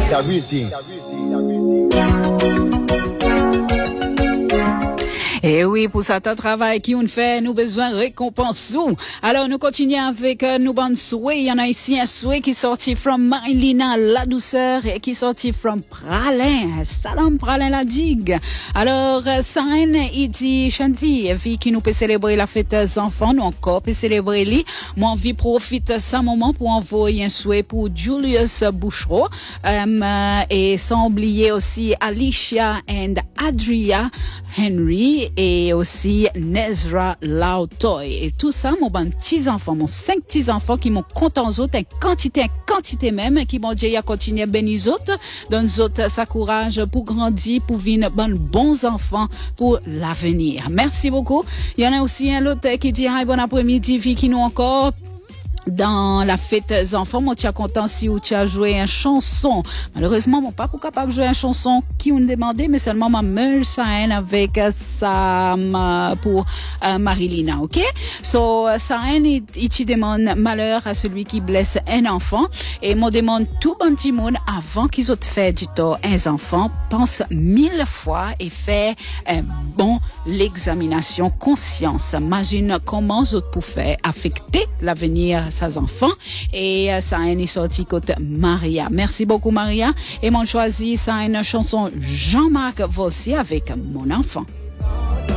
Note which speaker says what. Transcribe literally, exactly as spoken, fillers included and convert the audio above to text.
Speaker 1: everything.
Speaker 2: Et oui, pour ça, ton travail qui on fait, nous besoin de récompense. Alors, nous continuons avec euh, nous bonnes souhaits. Il y en a ici un souhait qui sorti from Marilina La Douceur et qui sorti from Pralin. Salam Pralin la digue. Alors, euh, Saïn, il dit, Chandy, vie qui nous peut célébrer la fête des enfants, nous encore peut célébrer lui. Moi, envie profite ce moment pour envoyer un souhait pour Julius Bouchereau, euh, et sans oublier aussi Alicia and Adria Henry, et aussi Nezra Lautoy. Et tout ça, mon bon petits-enfants, mon cinq petits-enfants qui m'ont compté en autres, en quantité, en quantité même, qui m'ont dit à continuer à bénir les autres, donne les autres sa courage pour grandir, pour vivre bon, bons enfants pour l'avenir. Merci beaucoup. Il y en a aussi un autre qui dit, ah, bon après-midi, vie qui nous encore, dans la fête des enfants, moi, tu es content si tu as joué une chanson. Malheureusement, mon papa n'est pas capable de jouer une chanson qui on demandé, mais seulement ma mère, ça, avec sa, pour uh, Marilina, ok? So, ça, il, il te demande malheur à celui qui blesse un enfant. Et moi, demande tout bon petit monde avant qu'ils aient fait du tort un enfant, pense mille fois et fait un bon l'examination conscience. Imagine comment vous autres pouvez affecter l'avenir ses enfants. Et ça a une sortie côté Maria. Merci beaucoup Maria. Et mon choisi, ça a une chanson Jean-Marc Volsi avec Mon enfant.